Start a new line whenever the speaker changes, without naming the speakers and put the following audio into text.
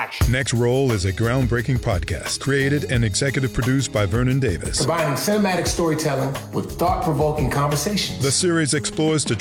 action.
Next Roll is a groundbreaking podcast created and executive produced by Vernon Davis.
Combining cinematic storytelling with thought-provoking conversations.
The series explores the